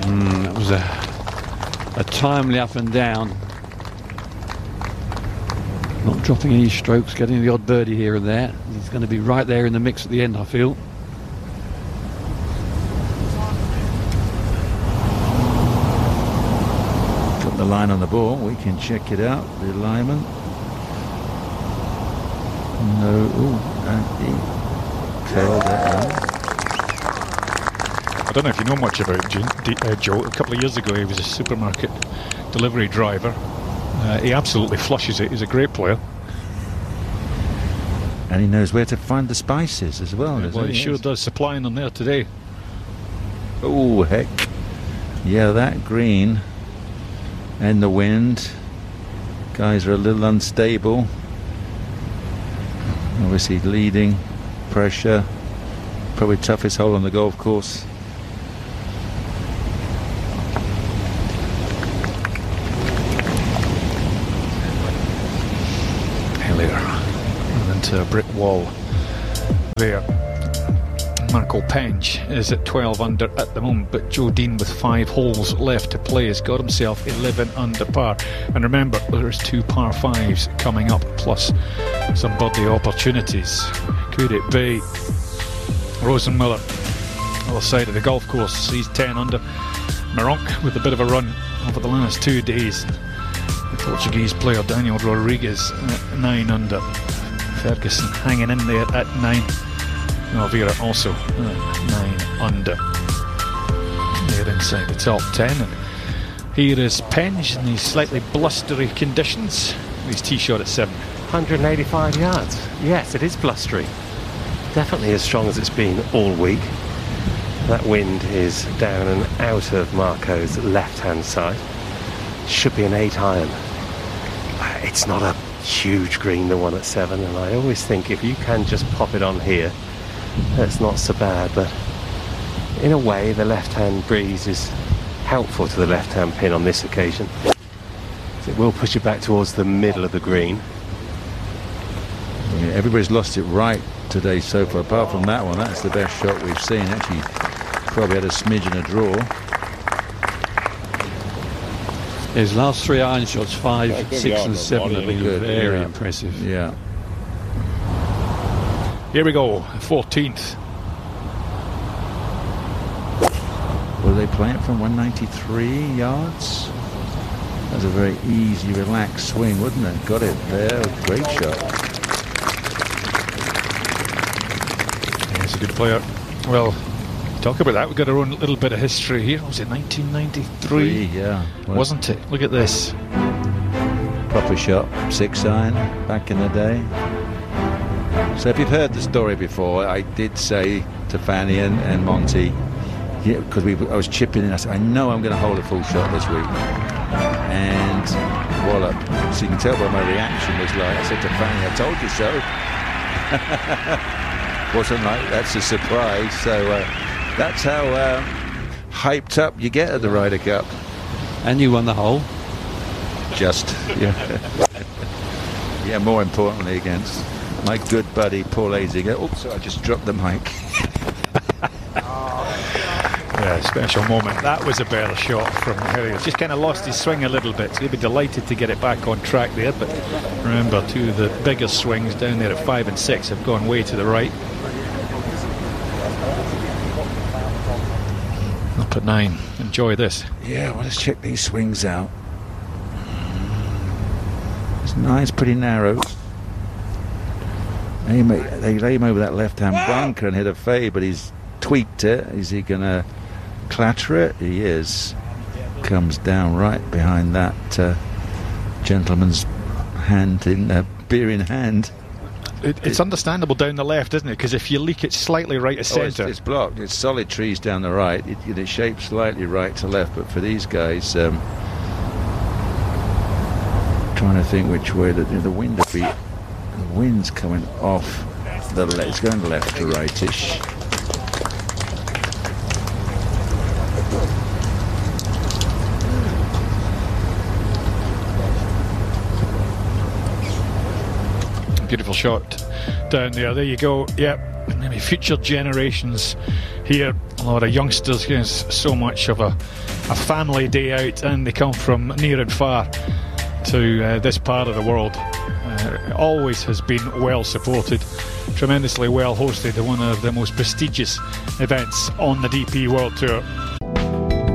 That was a timely up and down. Not dropping any strokes, getting the odd birdie here and there. He's going to be right there in the mix at the end, I feel. Got the line on the ball. We can check it out. The alignment. No. Ooh, and he curled that one. I don't know if you know much about Joe. A couple of years ago he was a supermarket delivery driver. He absolutely flushes it. He's a great player. And he knows where to find the spices as well. Well, he sure does. Supplying them there today. Oh, heck. Yeah, that green and the wind. Guys are a little unstable. Obviously leading, pressure. Probably toughest hole on the golf course. Into a brick wall there. Marco Penge is at 12 under at the moment, but Joe Dean with 5 holes left to play has got himself 11 under par. And remember, there's 2 par 5s coming up, plus some birdie opportunities. Could it be Rosenmiller, other side of the golf course? He's 10 under. Meronk with a bit of a run over the last 2 days. The Portuguese player Daniel Rodriguez at 9 under. Ferguson hanging in there at 9. Oliveira also 9 under. They're inside the top 10. And here is Penge in these slightly blustery conditions. His tee shot at 7. 185 yards. Yes, it is blustery. Definitely as strong as it's been all week. That wind is down and out of Marco's left-hand side. Should be an 8 iron. It's not a huge green, the one at 7, and I always think if you can just pop it on here, that's not so bad. But in a way, the left-hand breeze is helpful to the left-hand pin on this occasion. So it will push it back towards the middle of the green. Yeah, everybody's lost it right today so far, apart from that one. That's the best shot we've seen. Actually, probably had a smidge and a draw. His last 3 iron shots, 5, 6 and 7 have been very impressive. Yeah. Here we go, 14th. Were they playing from 193 yards? That's a very easy, relaxed swing, wouldn't it? Got it there. Great shot. Yeah, he's a good player. Well, talk about that. We've got our own little bit of history here. Was it 1993? Yeah. Wasn't it? Look at this. Proper shot. 6 iron back in the day. So if you've heard the story before, I did say to Fanny and Monty, because I was chipping in, I said, I know I'm going to hold a full shot this week. And wallop. So you can tell by my reaction was like, I said to Fanny, I told you so. Wasn't like, that's a surprise. So that's how hyped up you get at the Ryder Cup. And you won the hole. Just, yeah. Yeah, more importantly against my good buddy Paul Azinger. Oops, I just dropped the mic. Yeah, special moment. That was a better shot from Harry. Just kind of lost his swing a little bit. So he'll be delighted to get it back on track there. But remember, 2 of the bigger swings down there at 5 and 6 have gone way to the right. Up at 9. Enjoy this. Yeah, well, let's check these swings out. It's nice, pretty narrow. They lay him over that left-hand bunker and hit a fade, but he's tweaked it. Is he going to clatter it? He is. Comes down right behind that gentleman's hand, beer in hand. It's understandable down the left, isn't it? Because if you leak it slightly right of centre. It's blocked. It's solid trees down the right. It shapes slightly right to left, but for these guys, trying to think which way the wind would be. The wind's coming off the left. It's going left to rightish. Beautiful shot down there. There you go. Yep. Maybe future generations here A lot of youngsters, it's so much of a family day out, and they come from near and far to this part of the world. It always has been well supported, tremendously well hosted, one of the most prestigious events on the DP World Tour.